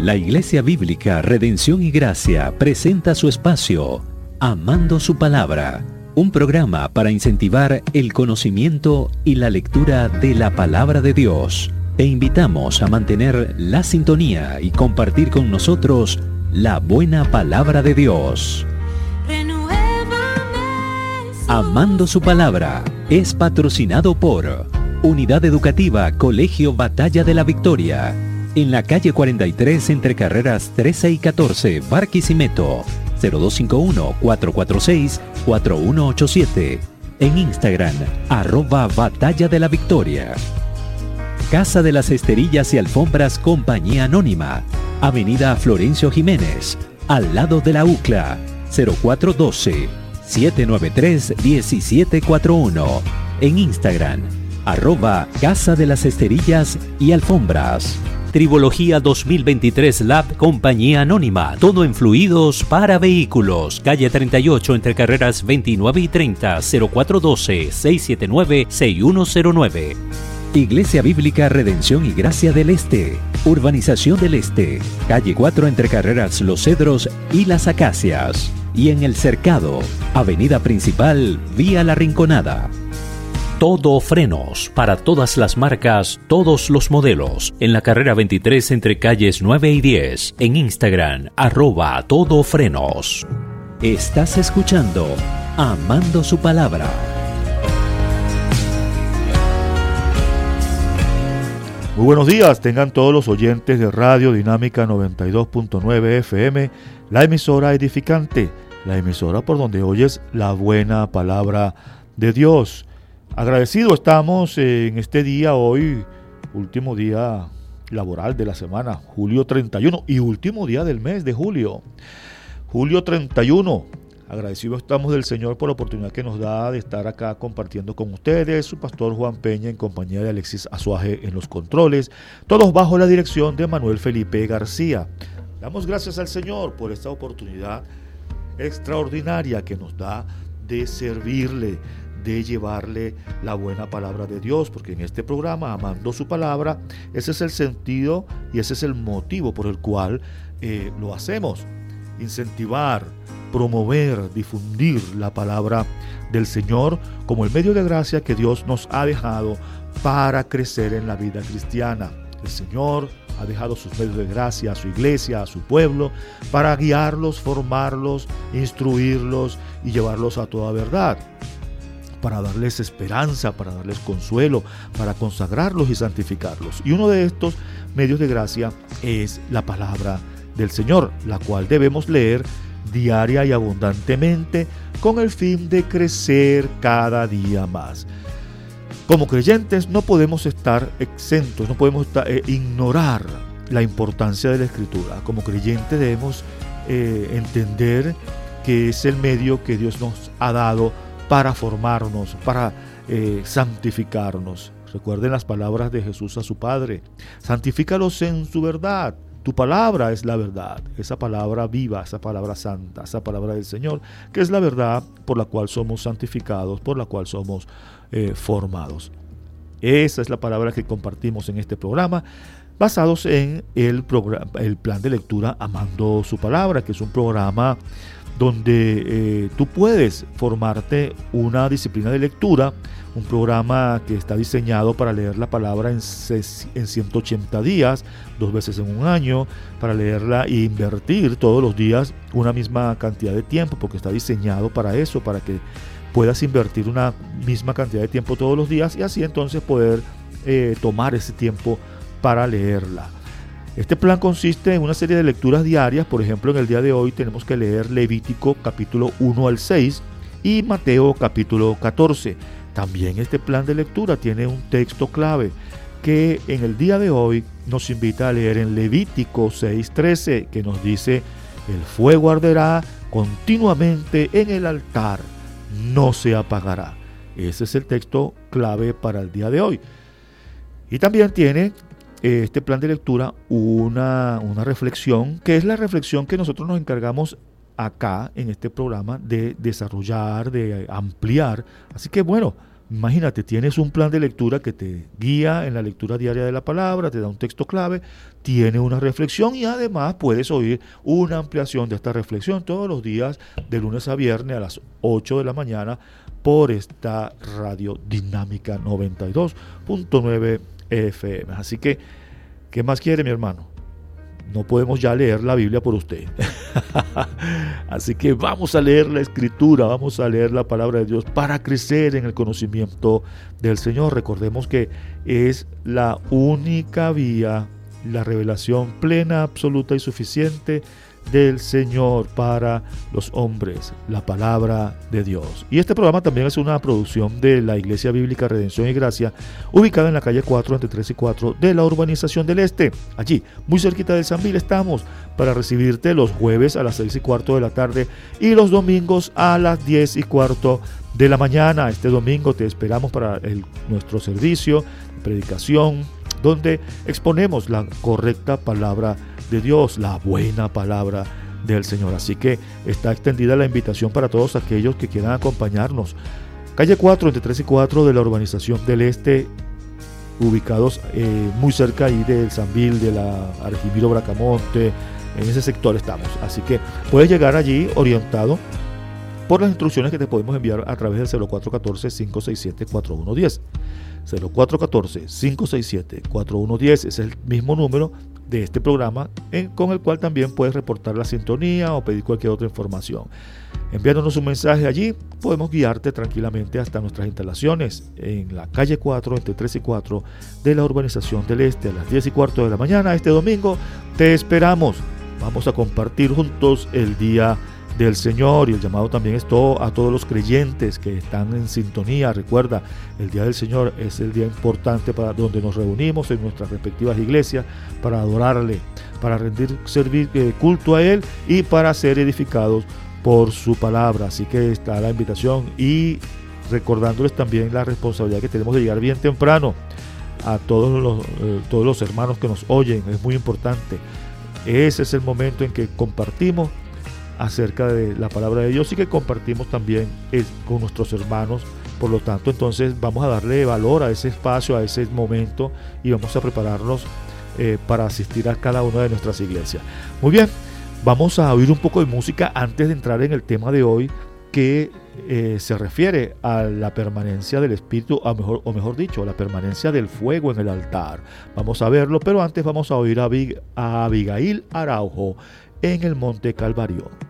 La Iglesia Bíblica Redención y Gracia presenta su espacio Amando su Palabra, un programa para incentivar el conocimiento y la lectura de la Palabra de Dios. Te invitamos a mantener la sintonía y compartir con nosotros la buena Palabra de Dios. Amando su Palabra es patrocinado por Unidad Educativa Colegio Batalla de la Victoria, en la calle 43 entre carreras 13 y 14, Barquisimeto, 0251-446-4187. En Instagram, @Batalla de la Victoria. Casa de las Esterillas y Alfombras Compañía Anónima, Avenida Florencio Jiménez, al lado de la UCLA, 0412-793-1741. En Instagram, @Casa de las Esterillas y Alfombras. Tribología 2023 Lab Compañía Anónima, todo en fluidos para vehículos, calle 38 entre carreras 29 y 30, 0412-679-6109. Iglesia Bíblica Redención y Gracia del Este, Urbanización del Este, calle 4 entre carreras Los Cedros y Las Acacias. Y en El Cercado, avenida principal, vía La Rinconada. Todo Frenos, para todas las marcas, todos los modelos. En la carrera 23 entre calles 9 y 10. En Instagram, @todofrenos. Estás escuchando Amando su Palabra. Muy buenos días, tengan todos los oyentes de Radio Dinámica 92.9 FM, la emisora edificante, la emisora por donde oyes la buena palabra de Dios. Agradecido estamos en este día, hoy, último día laboral de la semana, julio 31 y último día del mes de julio. Julio 31. Agradecido estamos del Señor por la oportunidad que nos da de estar acá compartiendo con ustedes, su pastor Juan Peña en compañía de Alexis Azuaje en los controles, todos bajo la dirección de Manuel Felipe García. Damos gracias al Señor por esta oportunidad extraordinaria que nos da de servirle, de llevarle la buena palabra de Dios, porque en este programa, Amando su Palabra, ese es el sentido y ese es el motivo por el cual lo hacemos: incentivar, promover, difundir la palabra del Señor como el medio de gracia que Dios nos ha dejado para crecer en la vida cristiana. El Señor ha dejado sus medios de gracia a su iglesia, a su pueblo, para guiarlos, formarlos, instruirlos y llevarlos a toda verdad, para darles esperanza, para darles consuelo, para consagrarlos y santificarlos. Y uno de estos medios de gracia es la palabra del Señor, la cual debemos leer diaria y abundantemente con el fin de crecer cada día más. Como creyentes no podemos estar exentos, no podemos ignorar la importancia de la Escritura. Como creyentes debemos entender que es el medio que Dios nos ha dado para formarnos, para santificarnos. Recuerden las palabras de Jesús a su Padre: santifícalos en su verdad. Tu palabra es la verdad, esa palabra viva, esa palabra santa, esa palabra del Señor, que es la verdad por la cual somos santificados, por la cual somos formados. Esa es la palabra que compartimos en este programa, basados en el plan de lectura Amando su Palabra, que es un programa donde tú puedes formarte una disciplina de lectura, un programa que está diseñado para leer la palabra en 180 días, 2 veces en un año, para leerla e invertir todos los días una misma cantidad de tiempo, porque está diseñado para eso, para que puedas invertir una misma cantidad de tiempo todos los días y así entonces poder tomar ese tiempo para leerla. Este plan consiste en una serie de lecturas diarias. Por ejemplo, en el día de hoy tenemos que leer Levítico capítulo 1 al 6 y Mateo capítulo 14. También este plan de lectura tiene un texto clave que en el día de hoy nos invita a leer en Levítico 6:13, que nos dice: el fuego arderá continuamente en el altar, no se apagará. Ese es el texto clave para el día de hoy. Y también tiene este plan de lectura una reflexión, que es la reflexión que nosotros nos encargamos acá en este programa de desarrollar, de ampliar. Así que bueno, Imagínate, tienes un plan de lectura que te guía en la lectura diaria de la palabra, te da un texto clave, tiene una reflexión y además puedes oír una ampliación de esta reflexión todos los días de lunes a viernes a las 8 de la mañana por esta radio dinámica 92.9 FM. Así que, ¿qué más quiere, mi hermano? No podemos ya leer la Biblia por usted. Así que vamos a leer la Escritura, vamos a leer la palabra de Dios para crecer en el conocimiento del Señor. Recordemos que es la única vía, la revelación plena, absoluta y suficiente del Señor para los hombres, la palabra de Dios. Y este programa también es una producción de la Iglesia Bíblica Redención y Gracia, ubicada en la calle 4 entre 3 y 4 de la Urbanización del Este. Allí, muy cerquita del Sambil, estamos para recibirte los jueves a las 6 y cuarto de la tarde y los domingos a las 10 y cuarto de la mañana. Este domingo te esperamos para nuestro servicio de predicación, donde exponemos la correcta palabra de Dios, la buena palabra del Señor. Así que está extendida la invitación para todos aquellos que quieran acompañarnos. Calle 4, entre 3 y 4 de la Urbanización del Este, ubicados muy cerca ahí del Sambil, de la Argimiro Bracamonte, en ese sector estamos. Así que puedes llegar allí orientado por las instrucciones que te podemos enviar a través del 0414-567-4110. 0414-567-4110 es el mismo número de este programa con el cual también puedes reportar la sintonía o pedir cualquier otra información. Enviándonos un mensaje allí, podemos guiarte tranquilamente hasta nuestras instalaciones en la calle 4, entre 3 y 4 de la Urbanización del Este, a las 10 y cuarto de la mañana. Este domingo te esperamos. Vamos a compartir juntos el día del Señor, y el llamado también es a todos los creyentes que están en sintonía. Recuerda, el día del Señor es el día importante para donde nos reunimos en nuestras respectivas iglesias para adorarle, para rendir culto a Él y para ser edificados por su palabra. Así que está la invitación, y recordándoles también la responsabilidad que tenemos de llegar bien temprano a todos los hermanos que nos oyen. Es muy importante. Ese es el momento en que compartimos acerca de la palabra de Dios y que compartimos también con nuestros hermanos. Por lo tanto, entonces vamos a darle valor a ese espacio, a ese momento, y vamos a prepararnos para asistir a cada una de nuestras iglesias. Muy bien, vamos a oír un poco de música antes de entrar en el tema de hoy, que se refiere a la permanencia del Espíritu, o mejor dicho, la permanencia del fuego en el altar. Vamos a verlo, pero antes vamos a oír a Abigail Araujo en el Monte Calvario.